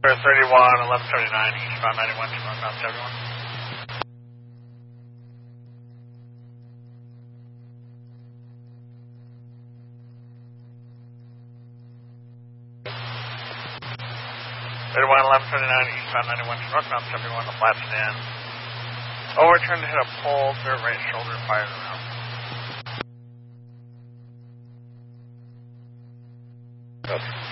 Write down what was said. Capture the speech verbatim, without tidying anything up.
thirty-one, eleven seventy-nine, eastbound ninety-one, two northbound seventy-one. thirty-one, eleven seventy-nine, eastbound ninety-one, two northbound seventy-one, the flats in. Overturn to hit a pole, third right shoulder, fired around. Okay.